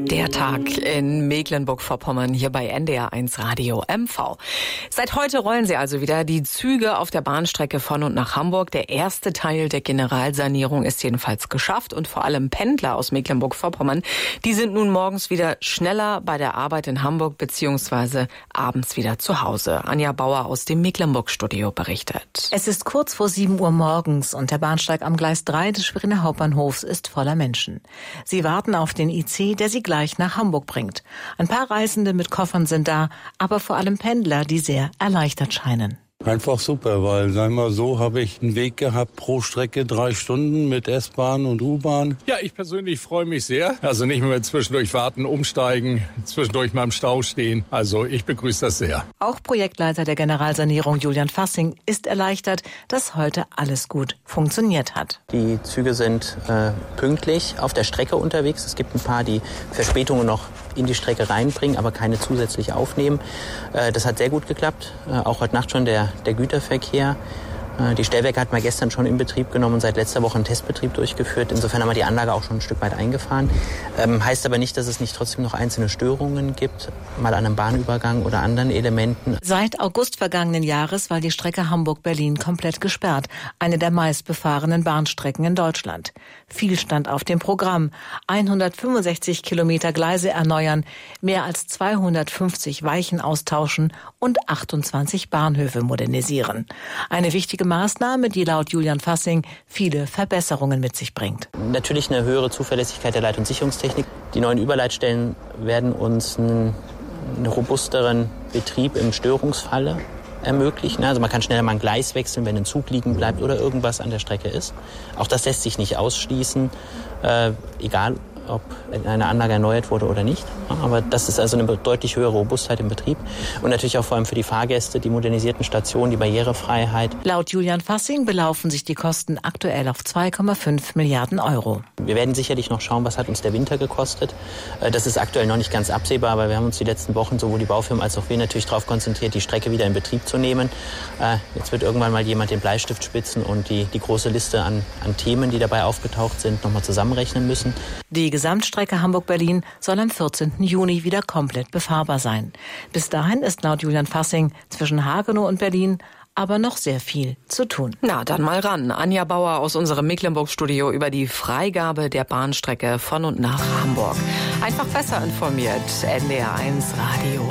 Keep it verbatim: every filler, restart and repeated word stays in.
Der Tag in Mecklenburg-Vorpommern hier bei N D R eins Radio M V. Seit heute rollen sie also wieder die Züge auf der Bahnstrecke von und nach Hamburg. Der erste Teil der Generalsanierung ist jedenfalls geschafft und vor allem Pendler aus Mecklenburg-Vorpommern, die sind nun morgens wieder schneller bei der Arbeit in Hamburg beziehungsweise abends wieder zu Hause. Anja Bauer aus dem Mecklenburg-Studio berichtet. Es ist kurz vor sieben Uhr morgens und der Bahnsteig am Gleis drei des Schweriner Hauptbahnhofs ist voller Menschen. Sie warten auf den I C, der sie gleich nach Hamburg bringt. Ein paar Reisende mit Koffern sind da, aber vor allem Pendler, die sehr erleichtert scheinen. Einfach super, weil, sagen wir mal so, habe ich einen Weg gehabt pro Strecke drei Stunden mit S-Bahn und U-Bahn. Ja, ich persönlich freue mich sehr. Also nicht mehr zwischendurch warten, umsteigen, zwischendurch mal im Stau stehen. Also ich begrüße das sehr. Auch Projektleiter der Generalsanierung Julian Fassing ist erleichtert, dass heute alles gut funktioniert hat. Die Züge sind äh, pünktlich auf der Strecke unterwegs. Es gibt ein paar, die Verspätungen noch in die Strecke reinbringen, aber keine zusätzlich aufnehmen. Äh, das hat sehr gut geklappt. Äh, auch heute Nacht schon der, der Güterverkehr. Äh, die Stellwerke hat man gestern schon in Betrieb genommen und seit letzter Woche einen Testbetrieb durchgeführt. Insofern haben wir die Anlage auch schon ein Stück weit eingefahren. Ähm, heißt aber nicht, dass es nicht trotzdem noch einzelne Störungen gibt, mal an einem Bahnübergang oder anderen Elementen. Seit August vergangenen Jahres war die Strecke Hamburg-Berlin komplett gesperrt. Eine der meistbefahrenen Bahnstrecken in Deutschland. Viel stand auf dem Programm. hundertfünfundsechzig Kilometer Gleise erneuern, mehr als zweihundertfünfzig Weichen austauschen und achtundzwanzig Bahnhöfe modernisieren. Eine wichtige Maßnahme, die laut Julian Fassing viele Verbesserungen mit sich bringt. Natürlich eine höhere Zuverlässigkeit der Leit- und Sicherungstechnik. Die neuen Überleitstellen werden uns einen, einen robusteren Betrieb im Störungsfalle ermöglichen. Also man kann schneller mal ein Gleis wechseln, wenn ein Zug liegen bleibt oder irgendwas an der Strecke ist. Auch das lässt sich nicht ausschließen, äh, egal ob eine Anlage erneuert wurde oder nicht. Aber das ist also eine deutlich höhere Robustheit im Betrieb. Und natürlich auch vor allem für die Fahrgäste, die modernisierten Stationen, die Barrierefreiheit. Laut Julian Fassing belaufen sich die Kosten aktuell auf zwei Komma fünf Milliarden Euro. Wir werden sicherlich noch schauen, was hat uns der Winter gekostet. Das ist aktuell noch nicht ganz absehbar, aber wir haben uns die letzten Wochen, sowohl die Baufirmen als auch wir, natürlich darauf konzentriert, die Strecke wieder in Betrieb zu nehmen. Jetzt wird irgendwann mal jemand den Bleistift spitzen und die, die große Liste an, an Themen, die dabei aufgetaucht sind, nochmal zusammenrechnen müssen. Die Gesamtstrecke Hamburg-Berlin soll am vierzehnten Juni wieder komplett befahrbar sein. Bis dahin ist laut Julian Fassing zwischen Hagenow und Berlin aber noch sehr viel zu tun. Na, dann mal ran. Anja Bauer aus unserem Mecklenburg-Studio über die Freigabe der Bahnstrecke von und nach Hamburg. Einfach besser informiert. N D R eins Radio